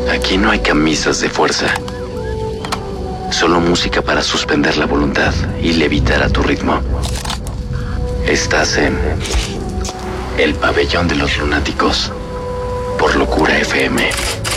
Aquí no hay camisas de fuerza. Solo música para suspender la voluntad y levitar a tu ritmo. Estás en el pabellón de los lunáticos por Locura FM.